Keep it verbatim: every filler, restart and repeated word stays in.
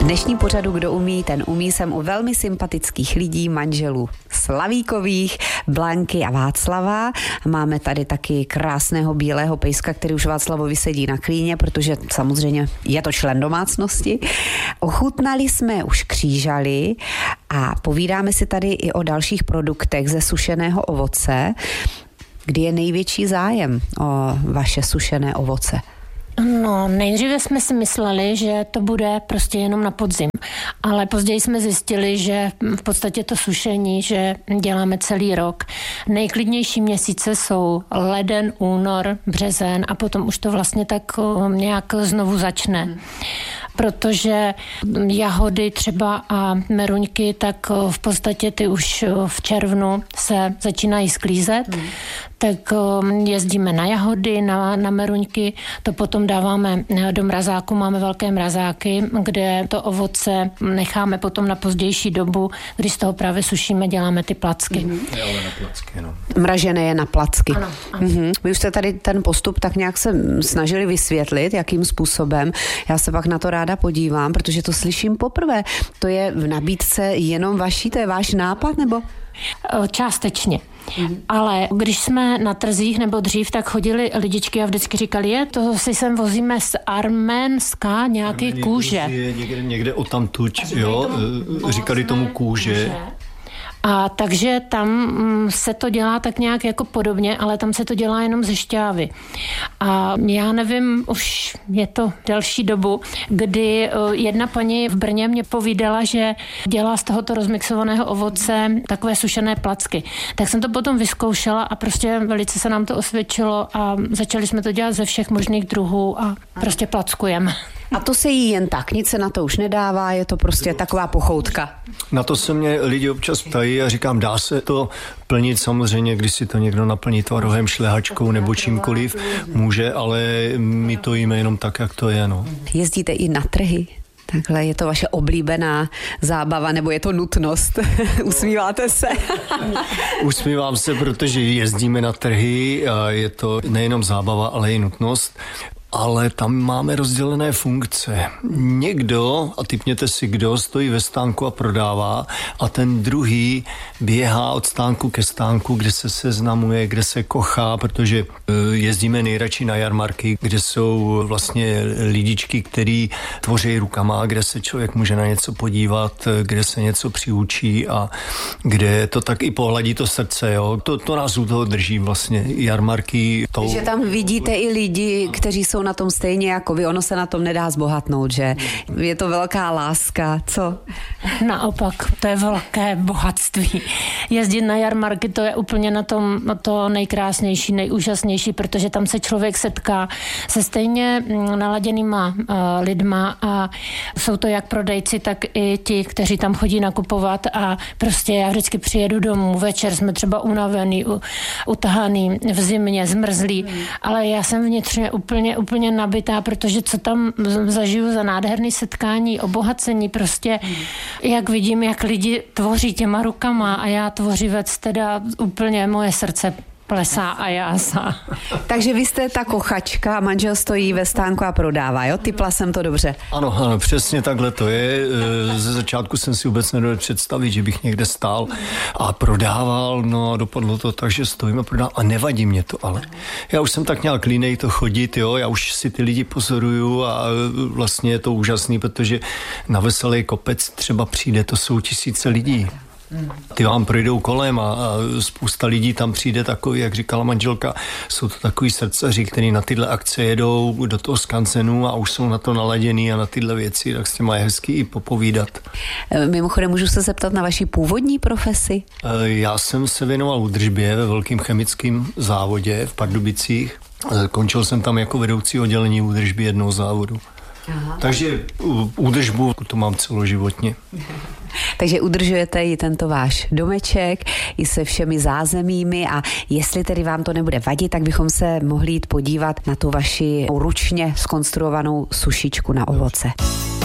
V dnešním pořadu Kdo umí, ten umí jsem u velmi sympatických lidí, manželů Slavíkových, Blanky a Václava. Máme tady taky krásného bílého pejska, který už Václavovi sedí na klíně, protože samozřejmě je to člen domácnosti. Ochutnali jsme už křížaly a povídáme si tady i o dalších produktech ze sušeného ovoce. Kdy je největší zájem o vaše sušené ovoce? No, nejdříve jsme si mysleli, že to bude prostě jenom na podzim, ale později jsme zjistili, že v podstatě to sušení, že děláme celý rok. Nejklidnější měsíce jsou leden, únor, březen a potom už to vlastně tak nějak znovu začne. Protože jahody třeba a meruňky, tak v podstatě ty už v červnu se začínají sklízet, hmm. tak jezdíme na jahody, na, na meruňky, to potom dáváme do mrazáku, máme velké mrazáky, kde to ovoce necháme potom na pozdější dobu, kdy z toho právě sušíme, děláme ty placky. Hmm. Je ale na placky, no. Mražené je na placky. Ano, ano. Mhm. Vy už jste tady ten postup tak nějak se snažili vysvětlit, jakým způsobem. Já se pak na to ráda podívám, protože to slyším poprvé. To je v nabídce jenom vaší, to je váš nápad, nebo? Částečně. Mm. Ale když jsme na trzích nebo dřív, tak chodili lidičky a vždycky říkali, je, to si sem vozíme z Arménska nějaký Arménie kůže. Je někde, někde odtamtuť, jo, tomu říkali tomu kůže. kůže. A takže tam se to dělá tak nějak jako podobně, ale tam se to dělá jenom ze šťávy. A já nevím, už je to delší dobu, kdy jedna paní v Brně mě povídala, že dělá z tohoto rozmixovaného ovoce takové sušené placky. Tak jsem to potom vyzkoušela a prostě velice se nám to osvědčilo a začali jsme to dělat ze všech možných druhů a prostě plackujeme. A to se jí jen tak, nic se na to už nedává, je to prostě taková pochoutka. Na to se mě lidi občas ptají a říkám, dá se to plnit samozřejmě, když si to někdo naplní tvarohem, šlehačkou nebo čímkoliv, může, ale my to jíme jenom tak, jak to je. No. Jezdíte i na trhy? Takhle je to vaše oblíbená zábava, nebo je to nutnost? Usmíváte se? Usmívám se, protože jezdíme na trhy a je to nejenom zábava, ale i nutnost. Ale tam máme rozdělené funkce. Někdo, a tipněte si kdo, stojí ve stánku a prodává a ten druhý běhá od stánku ke stánku, kde se seznamuje, kde se kochá, protože jezdíme nejradši na jarmarky, kde jsou vlastně lidičky, který tvoří rukama, kde se člověk může na něco podívat, kde se něco přiučí a kde to tak i pohladí to srdce. Jo. To, to nás u toho drží vlastně jarmarky. To... Že tam vidíte i lidi, kteří jsou na tom stejně jako vy, ono se na tom nedá zbohatnout, že? Je to velká láska, co? Naopak, to je velké bohatství. Jezdit na jarmarky, to je úplně na tom to nejkrásnější, nejúžasnější, protože tam se člověk setká se stejně naladěnýma uh, lidma a jsou to jak prodejci, tak i ti, kteří tam chodí nakupovat a prostě já vždycky přijedu domů, večer jsme třeba unavený, u, utahaný, v zimě, zmrzlý, hmm. ale já jsem vnitřně úplně, úplně nabitá, protože co tam zažiju za nádherný setkání, obohacení, prostě hmm. jak vidím, jak lidi tvoří těma rukama a já tvořivec, teda úplně moje srdce plesá a jásá. Takže vy jste ta kochačka a manžel stojí ve stánku a prodává, jo? Typla jsem to dobře. Ano, ano, přesně takhle to je. Ze začátku jsem si vůbec nedovedl představit, že bych někde stál a prodával, no a dopadlo to tak, že stojím a prodávám a nevadí mě to, ale já už jsem tak nějak línej to chodit, jo, já už si ty lidi pozoruju a vlastně je to úžasný, protože na Veselý kopec třeba přijde, to jsou tisíce lidí. Ty vám projdou kolem a, a spousta lidí tam přijde takový, jak říkala manželka, jsou to takový srdcaři, kteří na tyhle akce jedou do toho skansenu a už jsou na to naladěný a na tyhle věci, tak s těma je hezký i popovídat. Mimochodem, můžu se zeptat na vaši původní profesi? Já jsem se věnoval údržbě ve velkým chemickém závodě v Pardubicích. Končil jsem tam jako vedoucí oddělení údržby jednoho závodu. Aha. Takže údržbu to mám celoživotně. Takže udržujete i tento váš domeček i se všemi zázemími a jestli tedy vám to nebude vadit, tak bychom se mohli jít podívat na tu vaši ručně zkonstruovanou sušičku na ovoce.